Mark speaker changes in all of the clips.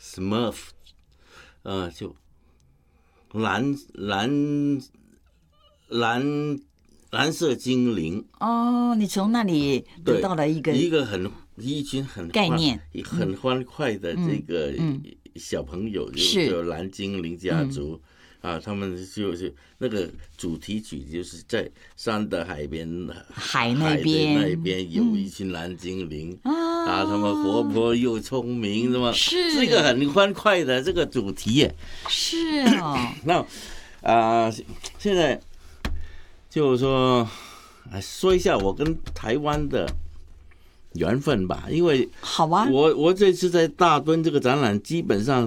Speaker 1: Smurf， 就蓝色精灵。
Speaker 2: 哦，你从那里得到了一
Speaker 1: 群很
Speaker 2: 概念，
Speaker 1: 很欢快的这个小朋友，就蓝精灵家族。他们就是那个主题曲，就是在山的海边，
Speaker 2: 海那边
Speaker 1: 有一群蓝精灵他们活泼又聪明，是吗？是一个很欢快的这个主题耶。
Speaker 2: 是哦。
Speaker 1: 那现在就是说一下我跟台湾的缘分吧，因为
Speaker 2: 好啊，
Speaker 1: 我这次在大墩这个展览，基本上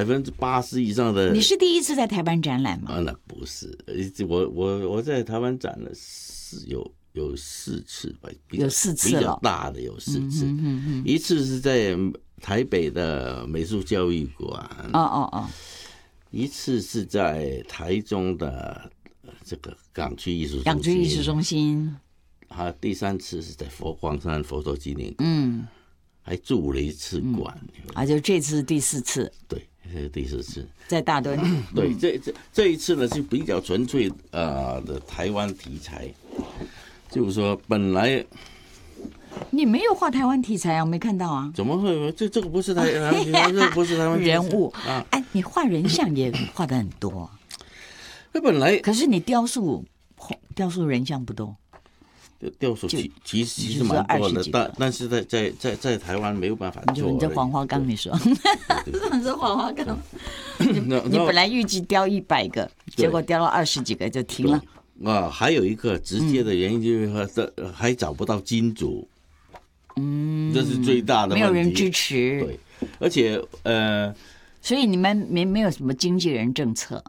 Speaker 1: 80%以上的。
Speaker 2: 你是第一次在台湾展览吗？
Speaker 1: 那不是，我在台湾展了有4次吧，
Speaker 2: 有4次了，
Speaker 1: 比较大的有4次，一次是在台北的美术教育馆，一次是在台中的这个港区艺术中心。第3次是在佛光山佛陀纪念馆，还住了1次馆，
Speaker 2: 就这次第4次，
Speaker 1: 对，这是第4次
Speaker 2: 在大墩。
Speaker 1: 对，这一次呢是比较纯粹的台湾题材，就是说本来
Speaker 2: 你没有画台湾题材啊，我没看到啊。
Speaker 1: 怎么会？这个不是台湾题材，这不是台湾
Speaker 2: 人物你画人像也画的很多，
Speaker 1: 那本来
Speaker 2: 可是你雕塑人像不多。
Speaker 1: 雕塑其实蛮多的，但是在台湾没有办法做。
Speaker 2: 你这黄花岗，你说你说黄花岗，你本来预计雕100个，结果雕了20几个就停了。
Speaker 1: 还有一个直接的原因就是还找不到金主，这是最大的问题，
Speaker 2: 没有人支持。
Speaker 1: 对，而且
Speaker 2: 所以你们没有什么经纪人政策。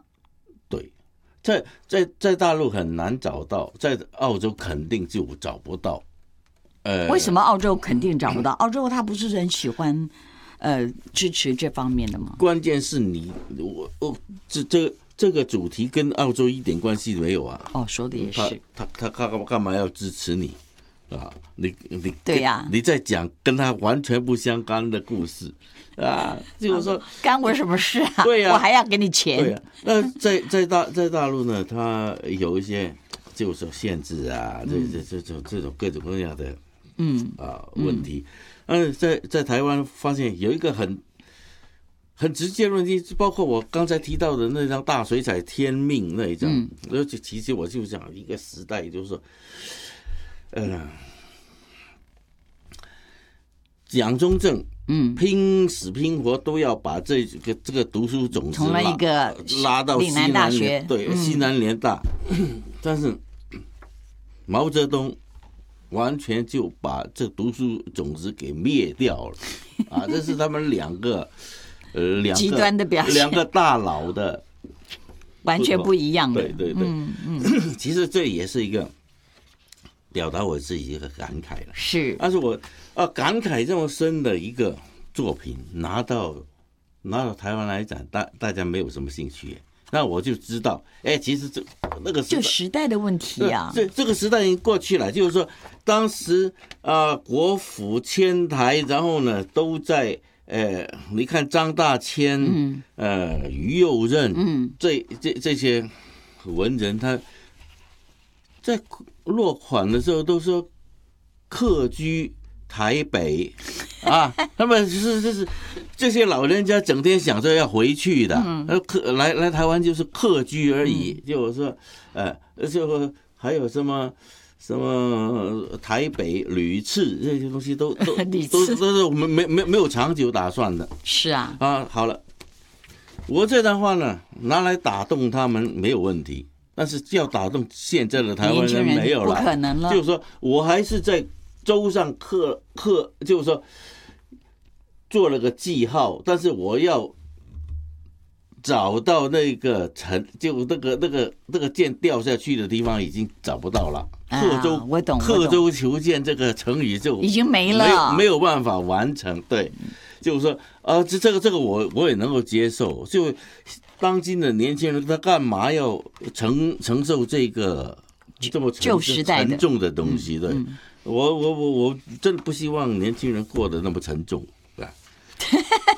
Speaker 1: 在大陆很难找到，在澳洲肯定就找不到。
Speaker 2: 为什么澳洲肯定找不到？澳洲他不是很喜欢支持这方面的吗？关
Speaker 1: 键是这个主题跟澳洲一点关系没有啊。
Speaker 2: 说的也是。
Speaker 1: 他干嘛要支持你你
Speaker 2: 对呀，
Speaker 1: 你在讲跟他完全不相干的故事就是说
Speaker 2: 干我什么事啊？
Speaker 1: 对呀，
Speaker 2: 我还要给你钱。
Speaker 1: 对呀，那在大陆呢，它有一些就是说限制这种各种各样的问题。在台湾发现有一个很直接的问题，包括我刚才提到的那张大水彩天命那一张，而且其实我就讲一个时代，就是说蒋中正拼死拼活都要把这个读书种子拉到西南大学，对，西南联大，但是毛泽东完全就把这读书种子给灭掉了这是他们两个
Speaker 2: 极端的表现，
Speaker 1: 两个大佬的
Speaker 2: 完全不一样的。
Speaker 1: 对，其实这也是一个表达我自己一个感慨了。
Speaker 2: 是，
Speaker 1: 但是我感慨这么深的一个作品拿到台湾来展，大家没有什么兴趣，那我就知道，其实那个
Speaker 2: 就时代的问题啊。
Speaker 1: 这个时代已经过去了，就是说当时国府迁台，然后呢都在你看张大千，于右任，这些文人，他在落款的时候都说客居台北他们就是这些老人家整天想着要回去的，来台湾就是客居而已，就是说就还有什么台北屡次这些东西都是我们没有长久打算的。
Speaker 2: 是啊，
Speaker 1: 好了，我这段话呢拿来打动他们没有问题，但是要打动现在的台湾人没有了，
Speaker 2: 不可能了。
Speaker 1: 就是说我还是在州上刻，就是说做了个记号，但是我要找到那个就那个箭掉下去的地方已经找不到了。刻舟求剑这个成语就
Speaker 2: 已经没了，
Speaker 1: 没有办法完成。对，就是说这个我也能够接受。就当今的年轻人，他干嘛要承受这个这么沉重的东西？对，我真的不希望年轻人过得那么沉重。